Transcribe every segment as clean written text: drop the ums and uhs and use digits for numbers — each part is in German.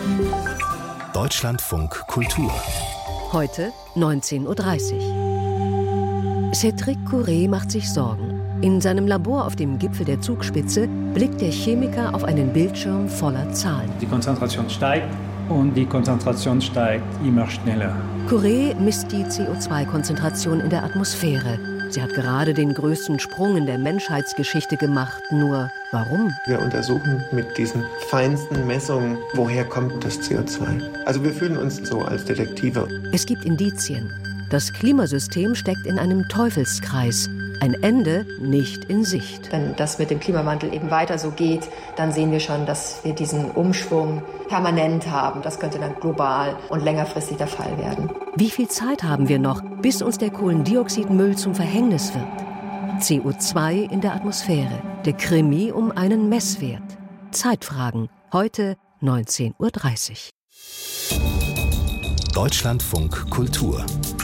Deutschlandfunk Kultur. Heute 19:30 Uhr. Cédric Courret macht sich Sorgen. In seinem Labor auf dem Gipfel der Zugspitze blickt der Chemiker auf einen Bildschirm voller Zahlen. Die Konzentration steigt und die Konzentration steigt immer schneller. Courret misst die CO2-Konzentration in der Atmosphäre. Sie hat gerade den größten Sprung in der Menschheitsgeschichte gemacht. Nur warum? Wir untersuchen mit diesen feinsten Messungen, woher kommt das CO2. Also wir fühlen uns so als Detektive. Es gibt Indizien. Das Klimasystem steckt in einem Teufelskreis. Ein Ende nicht in Sicht. Wenn das mit dem Klimawandel eben weiter so geht, dann sehen wir schon, dass wir diesen Umschwung permanent haben. Das könnte dann global und längerfristig der Fall werden. Wie viel Zeit haben wir noch, bis uns der Kohlendioxidmüll zum Verhängnis wird? CO2 in der Atmosphäre. Der Krimi um einen Messwert. Zeitfragen. Heute 19:30 Uhr. Deutschlandfunk Kultur.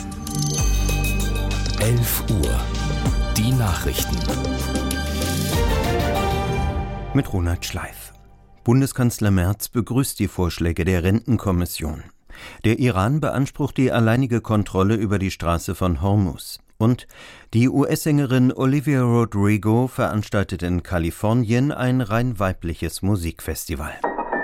11 Uhr. Die Nachrichten. Mit Ronald Schleif. Bundeskanzler Merz begrüßt die Vorschläge der Rentenkommission. Der Iran beansprucht die alleinige Kontrolle über die Straße von Hormuz. Und die US-Sängerin Olivia Rodrigo veranstaltet in Kalifornien ein rein weibliches Musikfestival.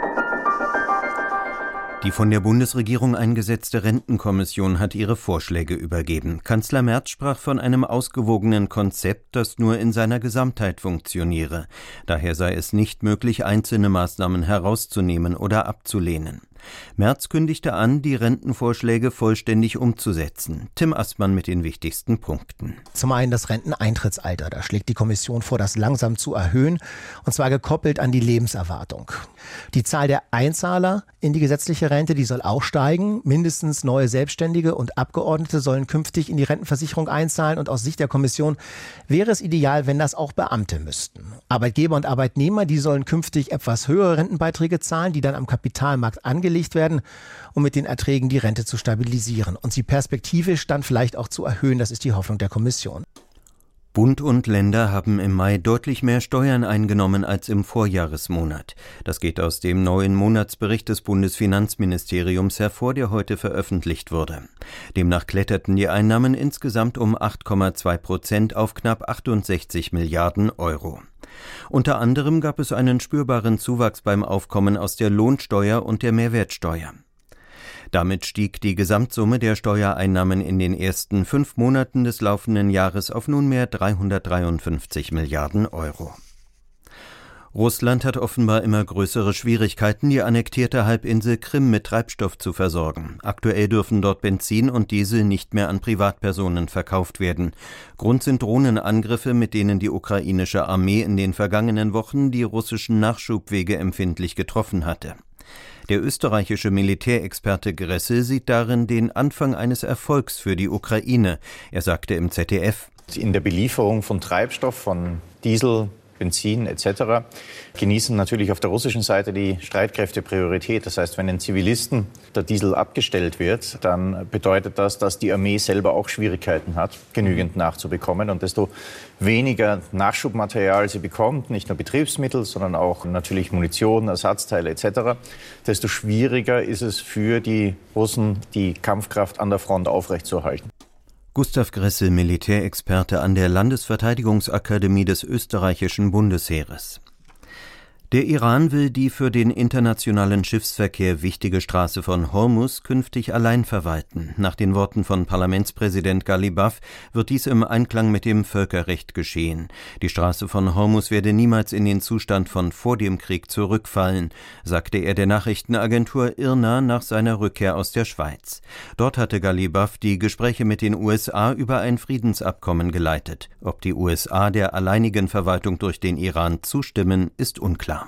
Die von der Bundesregierung eingesetzte Rentenkommission hat ihre Vorschläge übergeben. Kanzler Merz sprach von einem ausgewogenen Konzept, das nur in seiner Gesamtheit funktioniere. Daher sei es nicht möglich, einzelne Maßnahmen herauszunehmen oder abzulehnen. Merz kündigte an, die Rentenvorschläge vollständig umzusetzen. Tim Assmann mit den wichtigsten Punkten. Zum einen das Renteneintrittsalter. Da schlägt die Kommission vor, das langsam zu erhöhen, und zwar gekoppelt an die Lebenserwartung. Die Zahl der Einzahler in die gesetzliche Rente, die soll auch steigen. Mindestens neue Selbstständige und Abgeordnete sollen künftig in die Rentenversicherung einzahlen. Und aus Sicht der Kommission wäre es ideal, wenn das auch Beamte müssten. Arbeitgeber und Arbeitnehmer, die sollen künftig etwas höhere Rentenbeiträge zahlen, die dann am Kapitalmarkt angelegt werden, um mit den Erträgen die Rente zu stabilisieren und sie perspektivisch dann vielleicht auch zu erhöhen. Das ist die Hoffnung der Kommission. Bund und Länder haben im Mai deutlich mehr Steuern eingenommen als im Vorjahresmonat. Das geht aus dem neuen Monatsbericht des Bundesfinanzministeriums hervor, der heute veröffentlicht wurde. Demnach kletterten die Einnahmen insgesamt um 8,2% auf knapp 68 Milliarden Euro. Unter anderem gab es einen spürbaren Zuwachs beim Aufkommen aus der Lohnsteuer und der Mehrwertsteuer. Damit stieg die Gesamtsumme der Steuereinnahmen in den ersten 5 Monaten des laufenden Jahres auf nunmehr 353 Milliarden Euro. Russland hat offenbar immer größere Schwierigkeiten, die annektierte Halbinsel Krim mit Treibstoff zu versorgen. Aktuell dürfen dort Benzin und Diesel nicht mehr an Privatpersonen verkauft werden. Grund sind Drohnenangriffe, mit denen die ukrainische Armee in den vergangenen Wochen die russischen Nachschubwege empfindlich getroffen hatte. Der österreichische Militärexperte Gressel sieht darin den Anfang eines Erfolgs für die Ukraine. Er sagte im ZDF: In der Belieferung von Treibstoff, von Diesel, Benzin etc. genießen natürlich auf der russischen Seite die Streitkräfte Priorität. Das heißt, wenn den Zivilisten der Diesel abgestellt wird, dann bedeutet das, dass die Armee selber auch Schwierigkeiten hat, genügend nachzubekommen. Und desto weniger Nachschubmaterial sie bekommt, nicht nur Betriebsmittel, sondern auch natürlich Munition, Ersatzteile etc., desto schwieriger ist es für die Russen, die Kampfkraft an der Front aufrechtzuerhalten. Gustav Gressel, Militärexperte an der Landesverteidigungsakademie des österreichischen Bundesheeres. Der Iran will die für den internationalen Schiffsverkehr wichtige Straße von Hormuz künftig allein verwalten. Nach den Worten von Parlamentspräsident Ghalibaf wird dies im Einklang mit dem Völkerrecht geschehen. Die Straße von Hormuz werde niemals in den Zustand von vor dem Krieg zurückfallen, sagte er der Nachrichtenagentur IRNA nach seiner Rückkehr aus der Schweiz. Dort hatte Ghalibaf die Gespräche mit den USA über ein Friedensabkommen geleitet. Ob die USA der alleinigen Verwaltung durch den Iran zustimmen, ist unklar.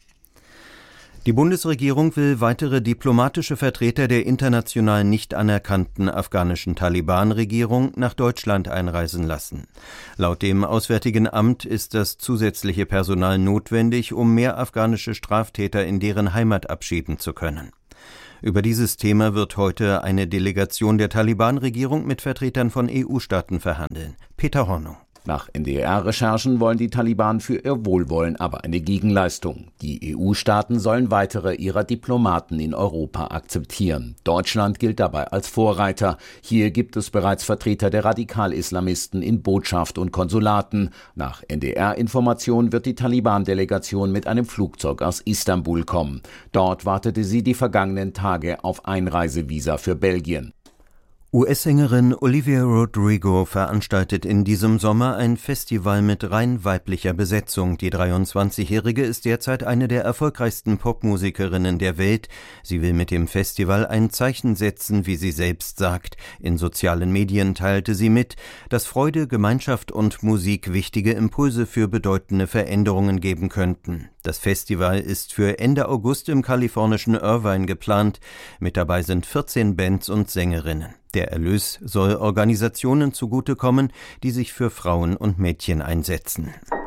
Die Bundesregierung will weitere diplomatische Vertreter der international nicht anerkannten afghanischen Taliban-Regierung nach Deutschland einreisen lassen. Laut dem Auswärtigen Amt ist das zusätzliche Personal notwendig, um mehr afghanische Straftäter in deren Heimat abschieben zu können. Über dieses Thema wird heute eine Delegation der Taliban-Regierung mit Vertretern von EU-Staaten verhandeln. Peter Hornung. Nach NDR-Recherchen wollen die Taliban für ihr Wohlwollen aber eine Gegenleistung. Die EU-Staaten sollen weitere ihrer Diplomaten in Europa akzeptieren. Deutschland gilt dabei als Vorreiter. Hier gibt es bereits Vertreter der Radikal-Islamisten in Botschaft und Konsulaten. Nach NDR-Informationen wird die Taliban-Delegation mit einem Flugzeug aus Istanbul kommen. Dort wartete sie die vergangenen Tage auf Einreisevisa für Belgien. US-Sängerin Olivia Rodrigo veranstaltet in diesem Sommer ein Festival mit rein weiblicher Besetzung. Die 23-Jährige ist derzeit eine der erfolgreichsten Popmusikerinnen der Welt. Sie will mit dem Festival ein Zeichen setzen, wie sie selbst sagt. In sozialen Medien teilte sie mit, dass Freude, Gemeinschaft und Musik wichtige Impulse für bedeutende Veränderungen geben könnten. Das Festival ist für Ende August im kalifornischen Irvine geplant. Mit dabei sind 14 Bands und Sängerinnen. Der Erlös soll Organisationen zugutekommen, die sich für Frauen und Mädchen einsetzen.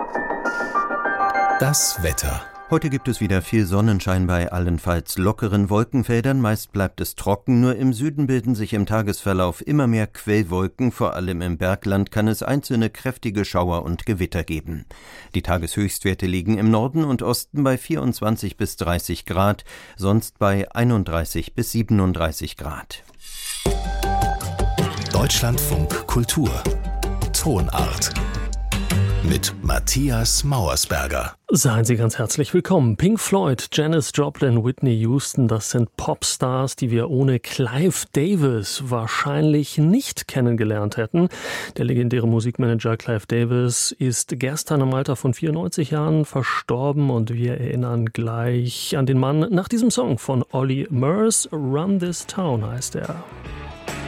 Das Wetter. Heute gibt es wieder viel Sonnenschein bei allenfalls lockeren Wolkenfeldern. Meist bleibt es trocken, nur im Süden bilden sich im Tagesverlauf immer mehr Quellwolken. Vor allem im Bergland kann es einzelne kräftige Schauer und Gewitter geben. Die Tageshöchstwerte liegen im Norden und Osten bei 24 bis 30 Grad, sonst bei 31 bis 37 Grad. Deutschlandfunk Kultur. Tonart. Mit Matthias Mauersberger. Seien Sie ganz herzlich willkommen. Pink Floyd, Janis Joplin, Whitney Houston, das sind Popstars, die wir ohne Clive Davis wahrscheinlich nicht kennengelernt hätten. Der legendäre Musikmanager Clive Davis ist gestern im Alter von 94 Jahren verstorben und wir erinnern gleich an den Mann nach diesem Song von Olly Murs. Run This Town heißt er.